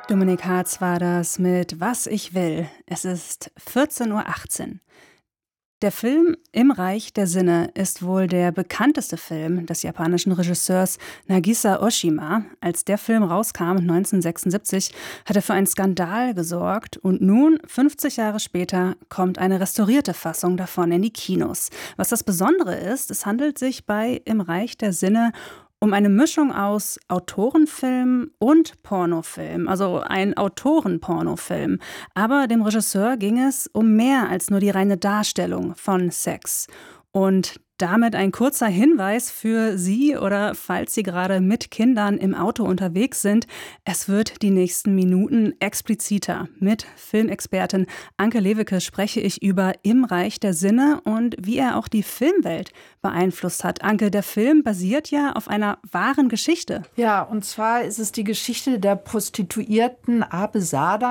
Dominik Hartz war das mit Was ich will. Es ist 14:18 Uhr. Der Film Im Reich der Sinne ist wohl der bekannteste Film des japanischen Regisseurs Nagisa Oshima. Als der Film rauskam 1976, hat er für einen Skandal gesorgt und nun, 50 Jahre später, kommt eine restaurierte Fassung davon in die Kinos. Was das Besondere ist, es handelt sich bei Im Reich der Sinne um eine Mischung aus Autorenfilm und Pornofilm, also ein Autorenpornofilm. Aber dem Regisseur ging es um mehr als nur die reine Darstellung von Sex. Und damit ein kurzer Hinweis für Sie oder falls Sie gerade mit Kindern im Auto unterwegs sind. Es wird die nächsten Minuten expliziter. Mit Filmexpertin Anke Lewicke spreche ich über Im Reich der Sinne und wie er auch die Filmwelt beeinflusst hat. Anke, der Film basiert ja auf einer wahren Geschichte. Ja, und zwar ist es die Geschichte der Prostituierten Abe Sada.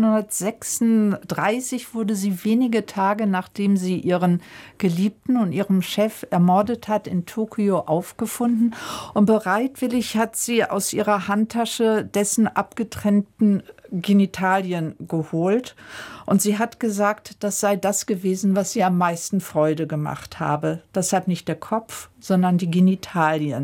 1936 wurde sie wenige Tage, nachdem sie ihren Geliebten und ihrem Chef ermordet hat, in Tokio aufgefunden. Und bereitwillig hat sie aus ihrer Handtasche dessen abgetrennten Genitalien geholt. Und sie hat gesagt, das sei das gewesen, was ihr am meisten Freude gemacht habe. Deshalb nicht der Kopf, sondern die Genitalien.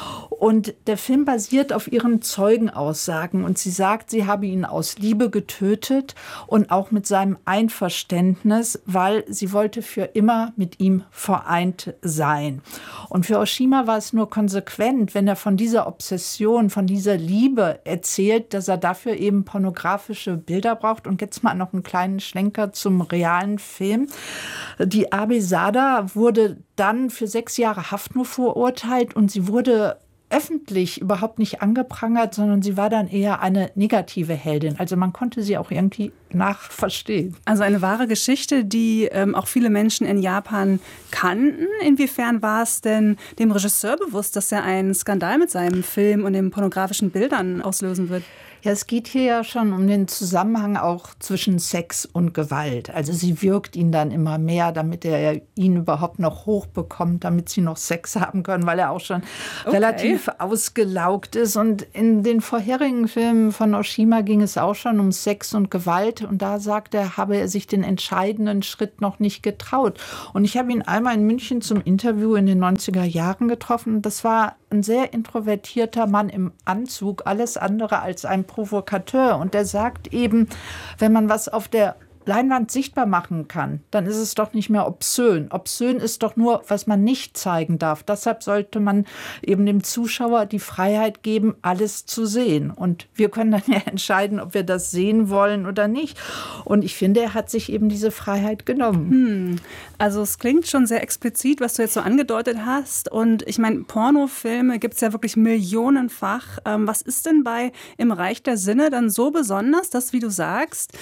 Und der Film basiert auf ihren Zeugenaussagen. Und sie sagt, sie habe ihn aus Liebe getötet und auch mit seinem Einverständnis, weil sie wollte für immer mit ihm vereint sein. Und für Oshima war es nur konsequent, wenn er von dieser Obsession, von dieser Liebe erzählt, dass er dafür eben pornografische Bilder braucht. Und jetzt mal noch einen kleinen Schlenker zum realen Film. Die Abe Sada wurde dann für 6 Jahre Haft nur verurteilt und sie wurde öffentlich überhaupt nicht angeprangert, sondern sie war dann eher eine negative Heldin. Also man konnte sie auch irgendwie nachverstehen. Also eine wahre Geschichte, die auch viele Menschen in Japan kannten. Inwiefern war es denn dem Regisseur bewusst, dass er einen Skandal mit seinem Film und den pornografischen Bildern auslösen wird? Ja, es geht hier ja schon um den Zusammenhang auch zwischen Sex und Gewalt. Also sie wirkt ihn dann immer mehr, damit er ihn überhaupt noch hochbekommt, damit sie noch Sex haben können, weil er auch schon relativ ausgelaugt ist. Und in den vorherigen Filmen von Oshima ging es auch schon um Sex und Gewalt. Und da sagt er, habe er sich den entscheidenden Schritt noch nicht getraut. Und ich habe ihn einmal in München zum Interview in den 90er Jahren getroffen. Das war ein sehr introvertierter Mann im Anzug, alles andere als ein Provokateur. Und der sagt eben, wenn man was auf der Leinwand sichtbar machen kann, dann ist es doch nicht mehr obszön. Obszön ist doch nur, was man nicht zeigen darf. Deshalb sollte man eben dem Zuschauer die Freiheit geben, alles zu sehen. Und wir können dann ja entscheiden, ob wir das sehen wollen oder nicht. Und ich finde, er hat sich eben diese Freiheit genommen. Also es klingt schon sehr explizit, was du jetzt so angedeutet hast. Und ich meine, Pornofilme gibt es ja wirklich millionenfach. Was ist denn bei Im Reich der Sinne dann so besonders, dass, wie du sagst,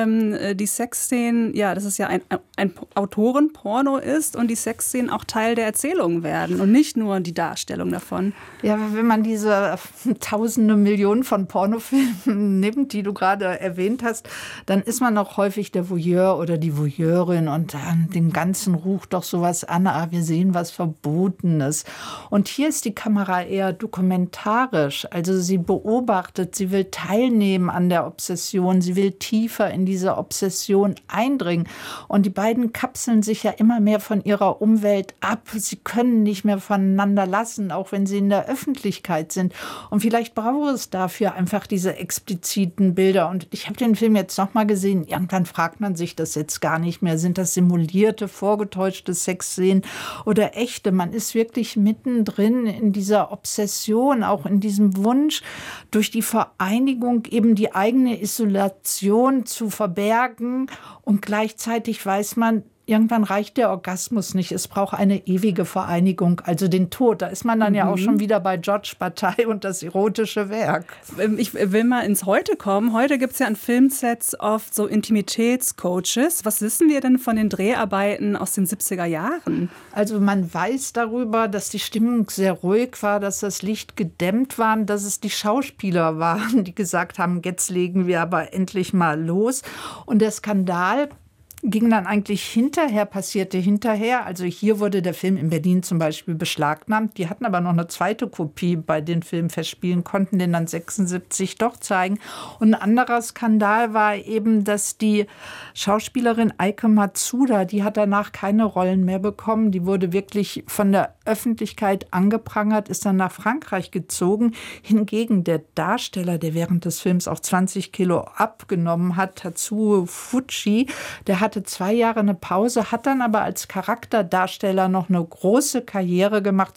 die Sexszenen, ja, dass es ja ein Autorenporno ist und die Sexszenen auch Teil der Erzählung werden und nicht nur die Darstellung davon. Ja, wenn man diese Tausende, Millionen von Pornofilmen nimmt, die du gerade erwähnt hast, dann ist man auch häufig der Voyeur oder die Voyeurin und den ganzen ruft doch sowas an, wir sehen was Verbotenes. Und hier ist die Kamera eher dokumentarisch, also sie beobachtet, sie will teilnehmen an der Obsession, sie will tiefer in diese Obsession eindringen. Und die beiden kapseln sich ja immer mehr von ihrer Umwelt ab. Sie können nicht mehr voneinander lassen, auch wenn sie in der Öffentlichkeit sind. Und vielleicht braucht es dafür einfach diese expliziten Bilder. Und ich habe den Film jetzt noch mal gesehen. Irgendwann fragt man sich das jetzt gar nicht mehr. Sind das simulierte, vorgetäuschte Sexszenen oder echte? Man ist wirklich mittendrin in dieser Obsession, auch in diesem Wunsch, durch die Vereinigung eben die eigene Isolation zu verbergen. Und gleichzeitig weiß man, irgendwann reicht der Orgasmus nicht. Es braucht eine ewige Vereinigung, also den Tod. Da ist man dann ja auch schon wieder bei George Bataille und das erotische Werk. Ich will mal ins Heute kommen. Heute gibt es ja an Filmsets oft so Intimitätscoaches. Was wissen wir denn von den Dreharbeiten aus den 70er Jahren? Also man weiß darüber, dass die Stimmung sehr ruhig war, dass das Licht gedämmt war, dass es die Schauspieler waren, die gesagt haben, jetzt legen wir aber endlich mal los. Und der Skandal ging dann eigentlich passierte hinterher. Also hier wurde der Film in Berlin zum Beispiel beschlagnahmt. Die hatten aber noch eine zweite Kopie bei den Filmfestspielen, konnten den dann 76 doch zeigen. Und ein anderer Skandal war eben, dass die Schauspielerin Eike Matsuda, die hat danach keine Rollen mehr bekommen. Die wurde wirklich von der Öffentlichkeit angeprangert, ist dann nach Frankreich gezogen. Hingegen der Darsteller, der während des Films auch 20 Kilo abgenommen hat, Tatsuo Fuji, der hatte 2 Jahre eine Pause, hat dann aber als Charakterdarsteller noch eine große Karriere gemacht,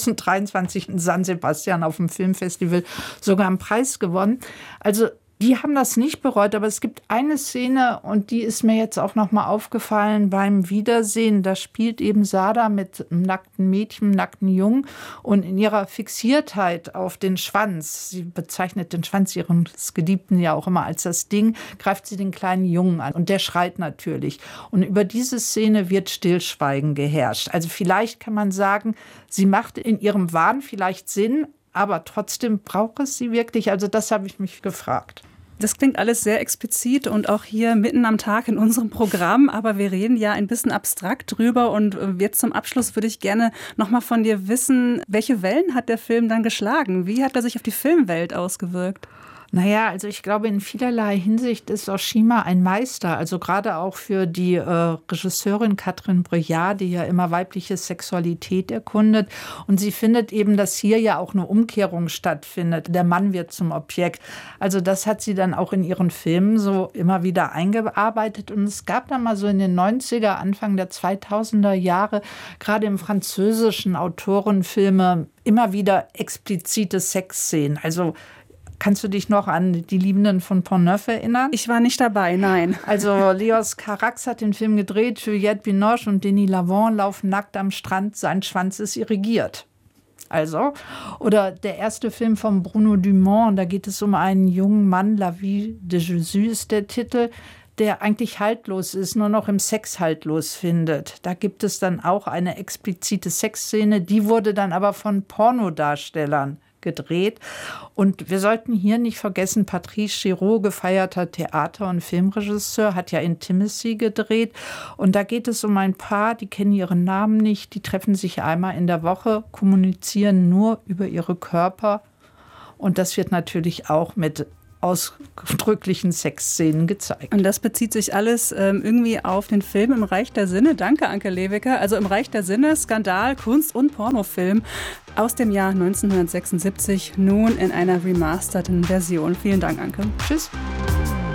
2023 in San Sebastian auf dem Filmfestival sogar einen Preis gewonnen. Also die haben das nicht bereut, aber es gibt eine Szene und die ist mir jetzt auch noch mal aufgefallen beim Wiedersehen. Da spielt eben Sada mit einem nackten Mädchen, einem nackten Jungen und in ihrer Fixiertheit auf den Schwanz, sie bezeichnet den Schwanz ihres Geliebten ja auch immer als das Ding, greift sie den kleinen Jungen an und der schreit natürlich. Und über diese Szene wird Stillschweigen geherrscht. Also vielleicht kann man sagen, sie macht in ihrem Wahn vielleicht Sinn, aber trotzdem braucht es sie wirklich? Also das habe ich mich gefragt. Das klingt alles sehr explizit und auch hier mitten am Tag in unserem Programm, aber wir reden ja ein bisschen abstrakt drüber und jetzt zum Abschluss würde ich gerne noch mal von dir wissen, welche Wellen hat der Film dann geschlagen? Wie hat er sich auf die Filmwelt ausgewirkt? Naja, also ich glaube, in vielerlei Hinsicht ist Oshima ein Meister. Also gerade auch für die Regisseurin Catherine Breillat, die ja immer weibliche Sexualität erkundet. Und sie findet eben, dass hier ja auch eine Umkehrung stattfindet. Der Mann wird zum Objekt. Also das hat sie dann auch in ihren Filmen so immer wieder eingearbeitet. Und es gab dann mal so in den 90er, Anfang der 2000er Jahre, gerade im französischen Autorenfilme immer wieder explizite Sexszenen. Also kannst du dich noch an Die Liebenden von Pont-Neuf erinnern? Ich war nicht dabei, nein. Also Leos Carax hat den Film gedreht, Juliette Binoche und Denis Lavant laufen nackt am Strand, sein Schwanz ist irrigiert. Also, oder der erste Film von Bruno Dumont, da geht es um einen jungen Mann, La Vie de Jésus ist der Titel, der eigentlich haltlos ist, nur noch im Sex haltlos findet. Da gibt es dann auch eine explizite Sexszene, die wurde dann aber von Pornodarstellern gedreht. Und wir sollten hier nicht vergessen, Patrice Chéreau, gefeierter Theater- und Filmregisseur, hat ja Intimacy gedreht. Und da geht es um ein Paar, die kennen ihren Namen nicht, die treffen sich einmal in der Woche, kommunizieren nur über ihre Körper. Und das wird natürlich auch mit ausdrücklichen Sexszenen gezeigt. Und das bezieht sich alles irgendwie auf den Film Im Reich der Sinne. Danke, Anke Lewicker. Also Im Reich der Sinne, Skandal, Kunst- und Pornofilm aus dem Jahr 1976, nun in einer remasterten Version. Vielen Dank, Anke. Tschüss.